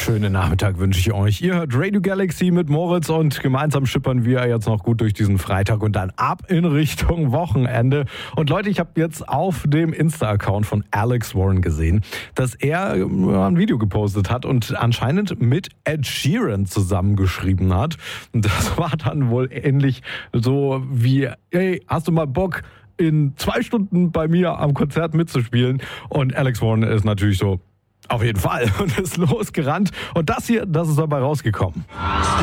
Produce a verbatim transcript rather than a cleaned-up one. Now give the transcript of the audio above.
Schönen Nachmittag wünsche ich euch. Ihr hört Radio Galaxy mit Moritz und gemeinsam schippern wir jetzt noch gut durch diesen Freitag und dann ab in Richtung Wochenende. Und Leute, ich habe jetzt auf dem Insta-Account von Alex Warren gesehen, dass er ein Video gepostet hat und anscheinend mit Ed Sheeran zusammengeschrieben hat. Und das war dann wohl ähnlich so wie, hey, hast du mal Bock, in zwei Stunden bei mir am Konzert mitzuspielen? Und Alex Warren ist natürlich so, auf jeden Fall, und ist losgerannt. Und das hier, das ist dabei rausgekommen.